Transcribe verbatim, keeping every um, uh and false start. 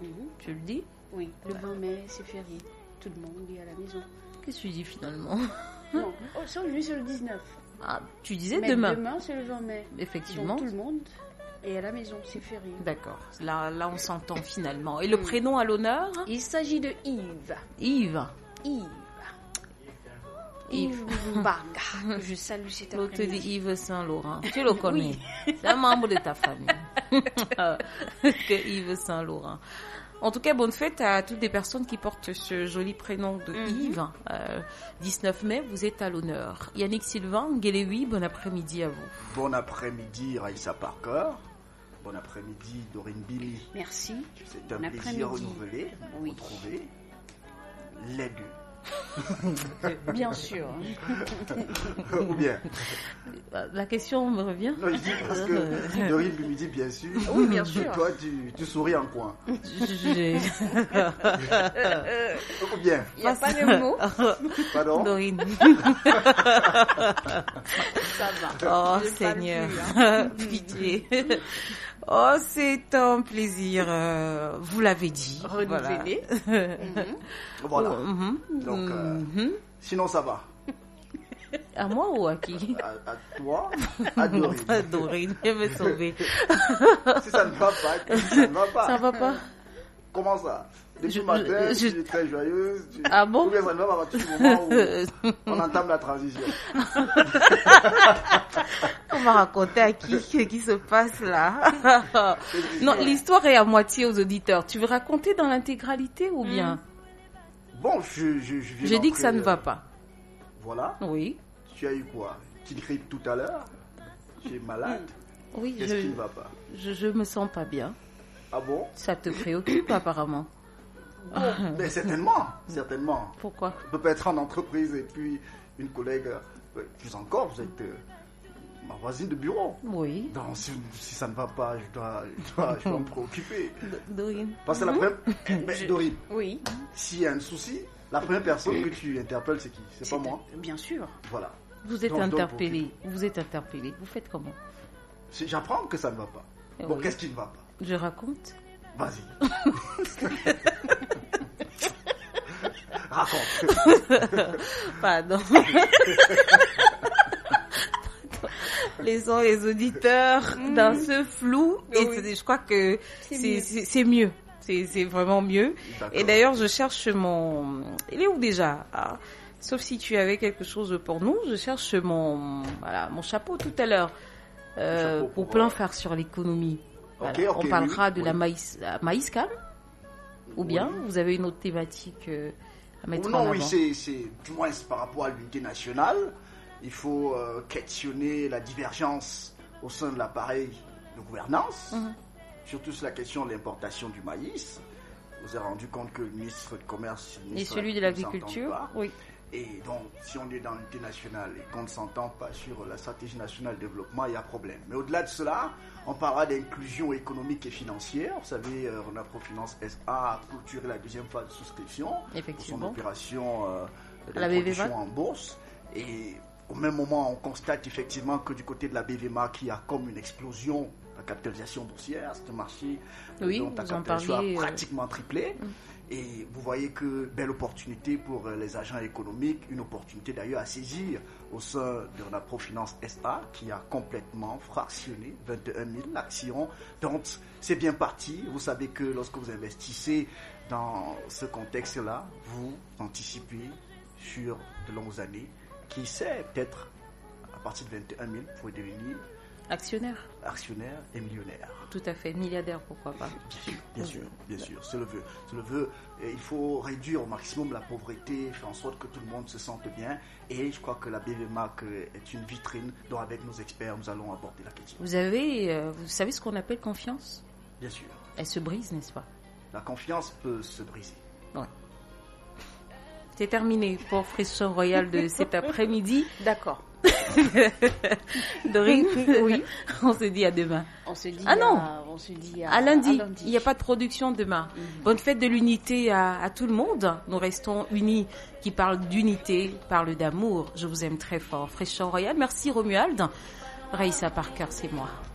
Mhm. Tu le dis? Oui, le vingt mai, c'est férié. Tout le monde est à la maison. Qu'est-ce que tu dis finalement? Non, oh, ça, lui, c'est le dix-neuf. Ah, tu disais Mais demain. demain, c'est le vingt mai. Effectivement. Donc, tout le monde est à la maison, c'est férié. D'accord. Là, là, on s'entend finalement. Et le Mm. prénom à l'honneur? Il s'agit de Yves. Yves. Yves. Yves. Yves Mbaga. Je salue cet L'autre dit après-midi. Yves Saint-Laurent. Tu le connais. C'est un membre de ta famille. Que Yves Saint-Laurent. En tout cas, bonne fête à toutes les personnes qui portent ce joli prénom de Mhm. Yves. Euh, dix-neuf mai, vous êtes à l'honneur. Yannick Sylvain, Nguelewi, bon après-midi à vous. Bon après-midi, Raïssa Parker. Bon après-midi, Dorine Billy. Merci. C'est un Bon plaisir après-midi. renouvelé de vous Oui. retrouver. Les deux. Bien sûr. Ou bien. La question me revient. Non, je dis parce que Dorine Billy me dit bien sûr. Oui, bien sûr. Toi, tu, tu souris en coin. Je- Ou bien. Il n'y a pas de mots. Pardon. Dorine. Ça va. Oh Je parle Seigneur, plus, hein. pitié. Oh, c'est un plaisir. euh, vous l'avez dit. Renouvelé. Voilà. Mhm. Voilà. Oh, mhm, Donc, euh, mhm. sinon, ça va. À moi ou à qui? À, à toi, à Dorine. Dorine, viens me sauver. Si ça ne va pas, si ça ne va pas. Ça va pas? Comment ça? Depuis Je- le matin, je- tu es très joyeuse. Tu... Ah bon? Ou bien ça ne va pas à partir du moment où on entame la transition. On m'a raconté à qui ce qui se passe là. Non, l'histoire est à moitié aux auditeurs. Tu veux raconter dans l'intégralité ou bien? Bon, je, je, je viens J'ai dit que ça ne d'entrer, va euh, pas. Voilà. Oui. Tu as eu quoi? Petite grippe tout à l'heure? Tu es malade? Oui, Qu'est-ce je, qui ne va pas? je, je me sens pas bien. Ah bon? Ça te préoccupe apparemment. Mais certainement, certainement. Pourquoi? On peut pas être en entreprise et puis une collègue, euh, plus encore, vous êtes euh, ma voisine de bureau. Oui. Donc si, si ça ne va pas, je dois, je dois, je dois me préoccuper. D- Dorine. Parce que la première... Mais Je- Dorine, Oui. s'il y a un souci, la première personne que tu interpelles, c'est qui? C'est pas moi. Bien sûr. Voilà. Vous êtes Donc, donc, interpellé. Vous êtes interpellé. Vous faites comment? Si j'apprends que ça ne va pas. Eh Bon, oui. qu'est-ce qui ne va pas? Je raconte. Vas-y. Raconte. Pardon. Laissons les auditeurs dans ce flou. Et Oui. c'est- je crois que C'est c'est mieux. c'est- c'est mieux. C'est c'est vraiment mieux. D'accord. Et d'ailleurs, je cherche mon... Il est où déjà? Ah, sauf si tu avais quelque chose pour nous. Je cherche mon, voilà, mon chapeau tout à l'heure. Euh, Chapeau pour pour, plein euh, faire sur l'économie. Ok, Voilà. ok, On parlera oui, de oui. la maïs, la maïs calme. Ou bien Oui. vous avez une autre thématique euh, à mettre non, en avant. oui, c'est, c'est, du moins c'est par rapport à l'unité nationale. Il faut euh, questionner la divergence au sein de l'appareil de gouvernance, Mhm. surtout sur la question de l'importation du maïs. Vous avez rendu compte que le ministre du Commerce le Et ministre celui de la Culture ne l'agriculture, s'entendent pas. oui. Et donc, si on est dans l'unité nationale et qu'on ne s'entend pas sur la stratégie nationale de développement, il y a problème. Mais au-delà de cela, on parlera d'inclusion économique et financière. Vous savez, euh, Renaprofinance S A a clôturé la deuxième phase de souscription pour son Effectivement. opération euh, de La B V M A. production en bourse. Et au même moment, on constate effectivement que du côté de la B V M A, qui a comme une explosion de la capitalisation boursière, c'est un marché euh, Oui, dont la vous en capitalisation parliez, a euh, pratiquement triplé. Et vous voyez que belle opportunité pour euh, les agents économiques, une opportunité d'ailleurs à saisir au sein de la Profinance S A qui a complètement fractionné vingt et un mille actions. Donc c'est bien parti. Vous savez que lorsque vous investissez dans ce contexte-là, vous anticipez sur de longues années. Qui sait, peut-être à partir de vingt et un mille, vous pouvez devenir Actionnaire, actionnaire et millionnaire. tout à fait. Milliardaire, pourquoi pas. Bien sûr, bien sûr, c'est le vœu. C'est le vœu. Et il faut réduire au maximum la pauvreté, faire en sorte que tout le monde se sente bien. Et je crois que la B V M A C est une vitrine dont, avec nos experts, nous allons aborder la question. Vous avez, euh, vous savez ce qu'on appelle confiance? Bien sûr, Elle se brise, n'est-ce pas? la confiance peut se briser. Ouais. C'est terminé pour Frisson Royal de cet après-midi. D'accord. Dorine, oui. On se dit à demain. On se dit Ah non. à, on se dit à, À lundi. à lundi. Il n'y a pas de production demain. Mhm. Bonne fête de l'unité à, à tout le monde. Nous restons unis. Qui parle d'unité, parle d'amour. Je vous aime très fort. Frisson Royal. Merci Romuald. Raïssa Parker, c'est moi.